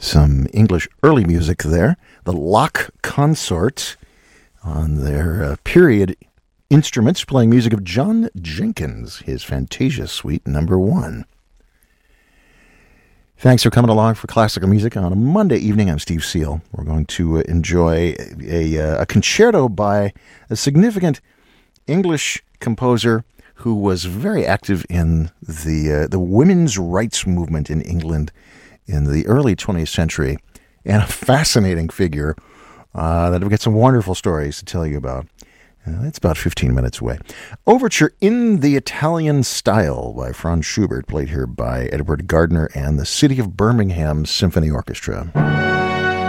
Some English early music there. The Lock Consort on their period instruments, playing music of John Jenkins, his Fantasia Suite number 1. Thanks for coming along for classical music on a Monday evening. I'm Steve Seal. We're going to enjoy a concerto by a significant English composer who was very active in the women's rights movement in England in the early 20th century, and a fascinating figure that we've got some wonderful stories to tell you about. It's about 15 minutes away. Overture in the Italian Style by Franz Schubert, played here by Edward Gardner and the City of Birmingham Symphony Orchestra.